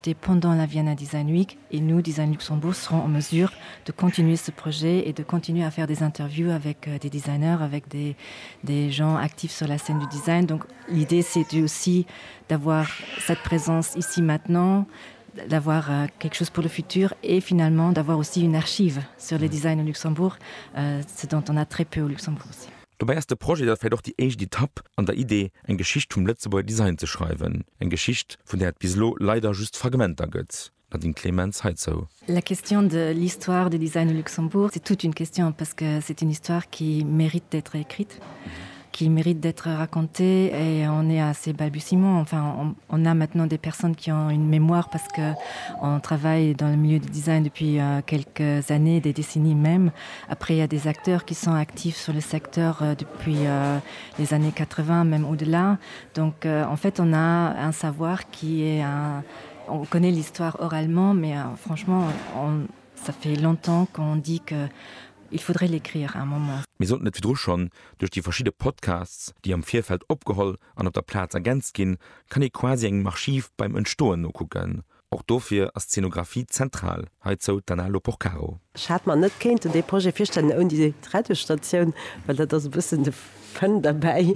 pendant la Vienna Design Week. Et nous, Design Luxembourg, serons en mesure de continuer ce projet et de continuer à faire des interviews avec des designers, avec des gens actifs sur la scène du design. Donc l'idée, c'est aussi d'avoir cette présence ici maintenant, d'avoir quelque chose pour le futur et finalement d'avoir aussi une archive sur les designs au Luxembourg, ce dont on a très peu au Luxembourg aussi. Dabei ist der Projekt dat doch die erste Etappe an der Idee, eine Geschichte vom Lützeburger Design zu schreiben. Eine Geschichte, von der bislo leider just Fragmente gibt. Nadine Clemens Heitzow. La question de l'histoire du design au Luxembourg, c'est toute une question parce que c'est une histoire qui mérite d'être écrite, qui mérite d'être racontée et on est à ses balbutiements. Enfin, on a maintenant des personnes qui ont une mémoire parce qu'on travaille dans le milieu du design depuis quelques années, des décennies même. Après, il y a des acteurs qui sont actifs sur le secteur depuis les années 80, même au-delà. Donc, en fait, on a un savoir qui est on connaît l'histoire oralement, mais franchement, ça fait longtemps qu'on dit que il faudrait l'écrire à un moment. Wir sollten nicht wie schon durch die verschiedenen Podcasts, die am Vierfeld abgeholt und auf der Platz ergänzt gehen, kann ich quasi ein Archiv beim Entstehen noch gucken. Auch dafür ist Szenografie zentral, Heitzow Danalo Porcaro. Ich hatte mir nicht gekannt, und das Projekt vorstellen und diese Radiostation, weil das ein bisschen der Fun dabei,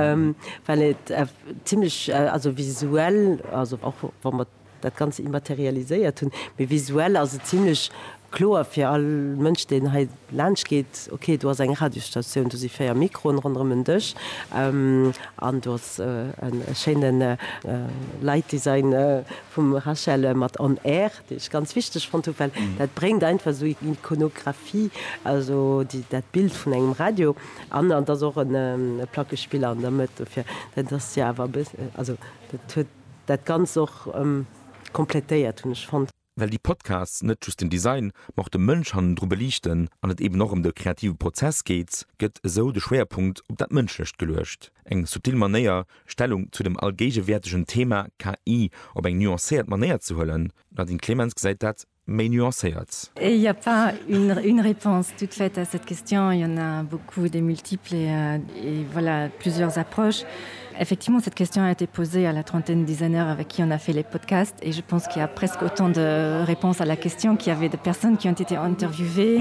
weil es ziemlich also visuell, also auch wenn man das Ganze immaterialisiert und visuell also ziemlich klar für alle Menschen, denen halt Lunch geht, okay, du hast eine Radiostation, du siehst 4 Mikro rundherum durch, und du hast einen schönen Leitdesign vom Rachel mit On Air, das ist ganz wichtig, weil das bringt einfach so eine Ikonografie, also das Bild von einem Radio an, und das auch ein Plattenspieler damit, das ist ja aber also das ganz auch komplettiert, und ich fand. Weil die Podcasts nicht just den Design macht den Mensch drüber lichten und es eben noch den kreativen Prozess geht, geht so der Schwerpunkt auf das Menschenrecht gelöscht. Eng subtil Manier Stellung zu dem allgegenwärtigen Thema KI auf eine nuancierte Manier zu holen. Nadine Clemens gesagt hat, mais nuanciert. Il n'y a pas une réponse toute faite à cette question. Il y en a beaucoup, des multiples et voilà, plusieurs approches. Effectivement, cette question a été posée à la trentaine de designers avec qui on a fait les podcasts et je pense qu'il y a presque autant de réponses à la question qu'il y avait de personnes qui ont été interviewées.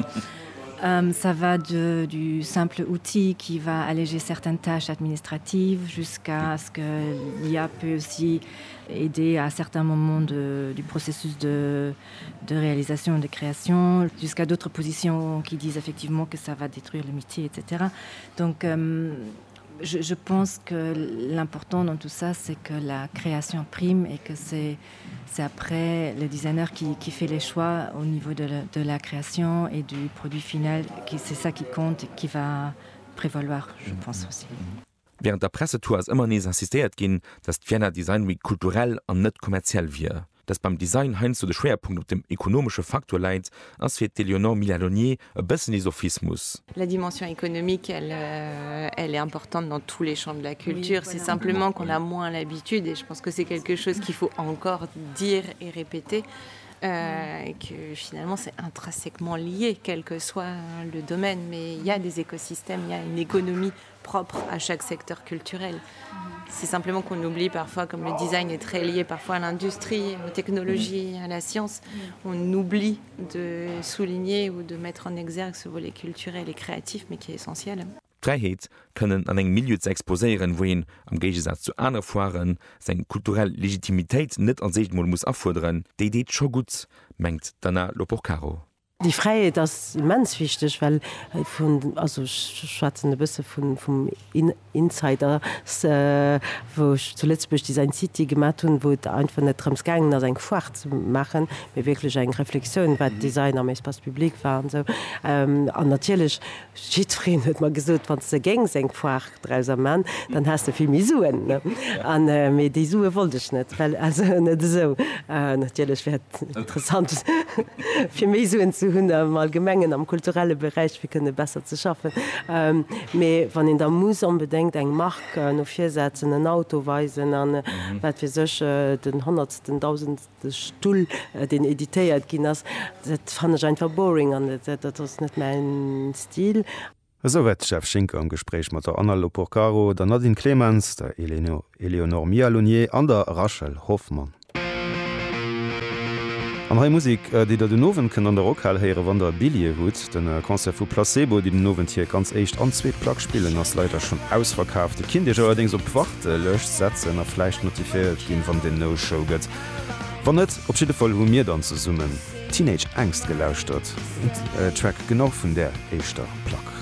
Ça va du simple outil qui va alléger certaines tâches administratives jusqu'à ce que l'IA peut aussi aider à certains moments du processus de réalisation et de création, jusqu'à d'autres positions qui disent effectivement que ça va détruire le métier, etc. Donc, je pense que l'important dans tout ça, c'est que la création prime et que c'est après le designer qui fait les choix au niveau de la création et du produit final. C'est ça qui compte et qui va prévaloir, je pense aussi. Während der Pressetour ist immer nicht insistiert gehen, dass die Vienna Design Week kulturell und nicht kommerziell wird. Dass beim Design heinz so der Schwerpunkt auf dem ökonomischen Faktor liegt, als für Eleonore Millalonier ein bisschen Sophismus. La dimension économique, elle est importante dans tous les champs de la culture. Oui, c'est simplement qu'on a moins l'habitude et je pense que c'est quelque chose qu'il faut encore dire et répéter. Et que finalement c'est intrinsèquement lié, quel que soit le domaine, mais il y a des écosystèmes, il y a une économie propre à chaque secteur culturel. C'est simplement qu'on oublie parfois, comme le design est très lié parfois à l'industrie, aux technologies, à la science, on oublie de souligner ou de mettre en exergue ce volet culturel et créatif, mais qui est essentiel. Freiheit können an eng Milieu zu exposieren, wo ihn am Gegensatz zu anderen Foren seine kulturelle Legitimität nicht an sich muss auffordern, die Idee schon gut, meint Danalo Porcaro. Die Freiheit ist immens wichtig, weil also schwarze ein bisschen vom Insider, wo ich zuletzt bei Design City gemacht habe, wo einfach nicht darum ging, das ein Fach zu machen, aber wirklich eine Reflexion, was Design am Espace Public war und so. Und natürlich, Schiedfrieden hat man gesagt, wenn es ging, ein Fach draus am Mann, dann hast du viel mehr Suchen. Ne? Und aber die Suche wollte ich nicht, weil also nicht so. Natürlich wäre es interessant, für mehr Suchen zu mal Gemengen am kulturelle Bereich wie können besser zu schaffen. Wenn in der muss unbedingt eng Mark noch 4 Sätzen ein Auto weisen an wat wir sech den 100.000 Stuhl den editiert Ginas, fand ich einfach boring an das nicht mein Stil. So wird Chef Schinke am Gespräch mit der Danalo Porcaro, der Nadine Clemens, der Eleonore Millalonier an der Rachel Hoffmann. An hai Musik, die der den Nowen kënnen an der Rockhall heiere wann der Billie hut, den Konzert vu Placebo, die den Nowen hier ganz echt an zweet Plack spielen ass leider schon ausverkaufte Kinder allerdings op Wachte löscht Sätzen a Fleisch notifiiert gin van den No-Show gëtt. Wann net op schi voll wo mir dann ze summen. Teenage Angst gelauscht hat und Track genau vun der Eischter Plack.